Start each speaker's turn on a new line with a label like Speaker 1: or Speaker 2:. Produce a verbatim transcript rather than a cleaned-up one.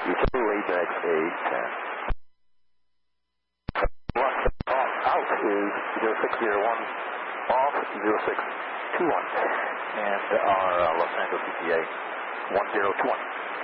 Speaker 1: two Ajax eight ten. Out is zero six zero one, off zero six two one, and our uh, Los Angeles E T A one zero two one.